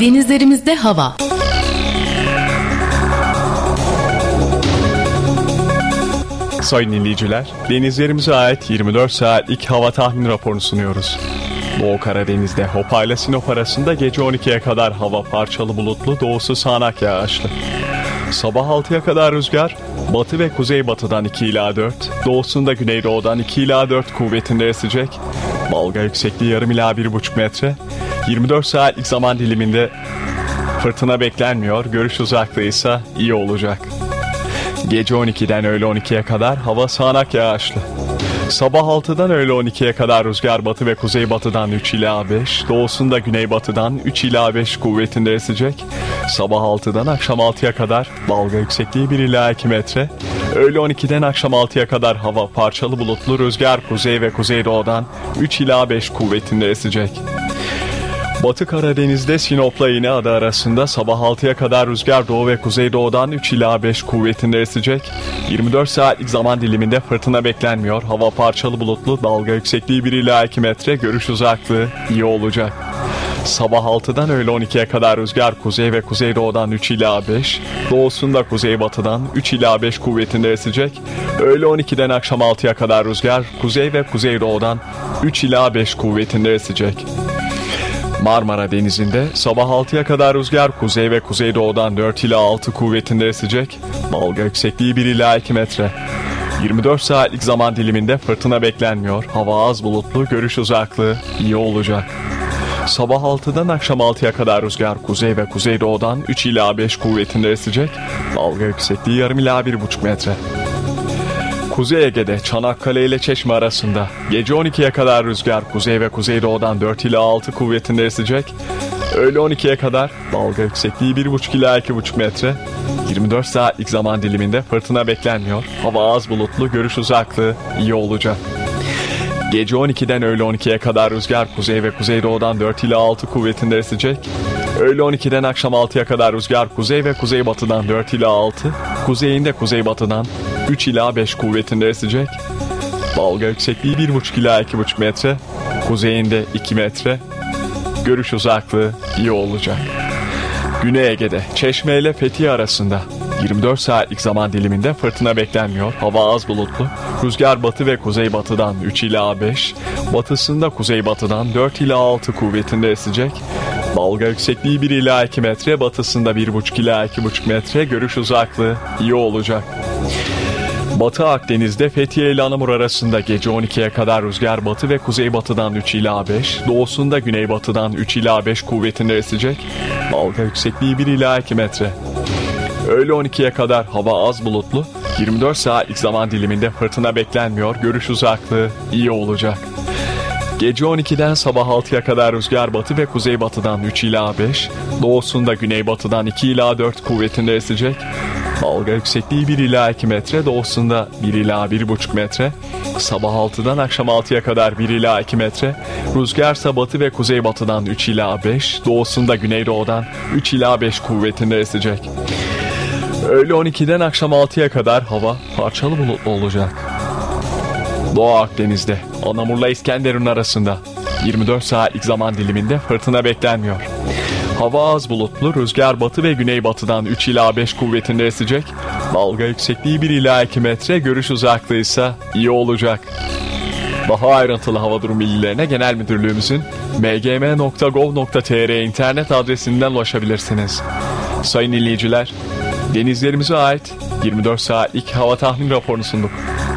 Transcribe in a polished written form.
Denizlerimizde hava. Sayın dinleyiciler, denizlerimize ait 24 saatlik hava tahmin raporunu sunuyoruz. Doğu Karadeniz'de Hopa ile Sinop arasında gece 12'ye kadar hava parçalı bulutlu, doğusu sağanak yağışlı. Sabah 6'ya kadar rüzgar, batı ve kuzeybatıdan 2 ila 4, doğusunda güneydoğudan 2 ila 4 kuvvetinde esecek. Dalga yüksekliği yarım ila 1,5 metre. 24 saatlik zaman diliminde fırtına beklenmiyor, görüş uzaklığı ise iyi olacak. Gece 12'den öğle 12'ye kadar hava sağanak yağışlı. Sabah 6'dan öğle 12'ye kadar rüzgar batı ve kuzeybatıdan 3 ila 5, doğusunda güneybatıdan 3 ila 5 kuvvetinde esecek. Sabah 6'dan akşam 6'ya kadar dalga yüksekliği 1 ila 2 metre. Öğle 12'den akşam 6'ya kadar hava parçalı bulutlu, rüzgar kuzey ve kuzeydoğudan 3 ila 5 kuvvetinde esecek. Batı Karadeniz'de Sinop'la İğneada arasında sabah 6'ya kadar rüzgar doğu ve kuzeydoğudan 3 ila 5 kuvvetinde esecek. 24 saatlik zaman diliminde fırtına beklenmiyor. Hava parçalı bulutlu, dalga yüksekliği 1 ila 2 metre, görüş uzaklığı iyi olacak. Sabah 6'dan öğle 12'ye kadar rüzgar kuzey ve kuzeydoğudan 3 ila 5, doğusunda kuzeybatıdan 3 ila 5 kuvvetinde esecek. Öğle 12'den akşam 6'ya kadar rüzgar kuzey ve kuzeydoğudan 3 ila 5 kuvvetinde esecek. Marmara Denizi'nde sabah 6'ya kadar rüzgar kuzey ve kuzeydoğudan 4 ila 6 kuvvetinde esecek. Dalga yüksekliği 1 ila 2 metre. 24 saatlik zaman diliminde fırtına beklenmiyor. Hava az bulutlu, görüş uzaklığı iyi olacak. Sabah 6'dan akşam 6'ya kadar rüzgar kuzey ve kuzeydoğudan 3 ila 5 kuvvetinde esecek. Dalga yüksekliği yarım ila 1,5 metre. Kuzey Ege'de Çanakkale ile Çeşme arasında gece 12'ye kadar rüzgar kuzey ve kuzeydoğudan 4 ila 6 kuvvetinde esecek. Öğle 12'ye kadar dalga yüksekliği 1,5 ila 2,5 metre. 24 saatlik zaman diliminde fırtına beklenmiyor. Hava az bulutlu, görüş uzaklığı iyi olacak. Gece 12'den öğle 12'ye kadar rüzgar kuzey ve kuzeydoğudan 4 ila 6 kuvvetinde esecek. Öğle 12'den akşam 6'ya kadar rüzgar kuzey ve kuzeybatıdan 4 ila 6, kuzeyinde kuzeybatıdan 3 ila 5 kuvvetinde esecek. Dalga yüksekliği 1,5 ila 2,5 metre, kuzeyinde 2 metre, görüş uzaklığı iyi olacak. Güney Ege'de Çeşme ile Fethiye arasında 24 saatlik zaman diliminde fırtına beklenmiyor. Hava az bulutlu. Rüzgar batı ve kuzeybatıdan 3 ila 5, batısında kuzeybatıdan 4 ila 6 kuvvetinde esecek. Dalga yüksekliği 1 ila 2 metre, batısında 1,5 ila 2,5 metre, görüş uzaklığı iyi olacak. Batı Akdeniz'de Fethiye ile Anamur arasında gece 12'ye kadar rüzgar batı ve kuzeybatıdan 3 ila 5, doğusunda güneybatıdan 3 ila 5 kuvvetinde esecek. Dalga yüksekliği 1 ila 2 metre. Öğle 12'ye kadar hava az bulutlu, 24 saatlik zaman diliminde fırtına beklenmiyor, görüş uzaklığı iyi olacak. Gece 12'den sabah 6'ya kadar rüzgar batı ve kuzeybatıdan 3 ila 5, doğusunda güneybatıdan 2 ila 4 kuvvetinde esecek. Dalga yüksekliği 1 ila 2 metre, doğusunda 1 ila 1,5 metre. Sabah 6'dan akşam 6'ya kadar 1 ila 2 metre. Rüzgarsa batı ve kuzeybatıdan 3 ila 5, doğusunda güneydoğudan 3 ila 5 kuvvetinde esecek. Öğle 12'den akşam 6'ya kadar hava parçalı bulutlu olacak. Doğu Akdeniz'de Anamur'la İskenderun arasında 24 saatlik zaman diliminde fırtına beklenmiyor. Hava az bulutlu, rüzgar batı ve güneybatıdan 3 ila 5 kuvvetinde esecek. Dalga yüksekliği 1 ila 2 metre, görüş uzaklığı ise iyi olacak. Daha ayrıntılı hava durum bilgilerine Genel Müdürlüğümüzün mgm.gov.tr internet adresinden ulaşabilirsiniz. Sayın dinleyiciler, denizlerimize ait 24 saatlik hava tahmin raporunu sunduk.